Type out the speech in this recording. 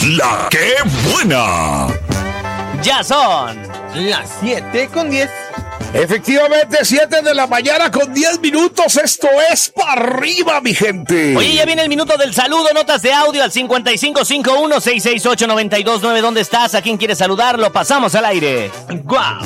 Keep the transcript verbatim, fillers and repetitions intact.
La que buena. Ya son las siete con diez. Efectivamente, siete de la mañana con diez minutos. Esto es para arriba, mi gente. Oye, ya viene el minuto del saludo. Notas de audio al cincuenta y cinco cincuenta y uno, seiscientos sesenta y ocho, noventa y dos nueve. ¿Dónde estás? ¿A quién quieres saludar? Lo pasamos al aire. ¡Guau!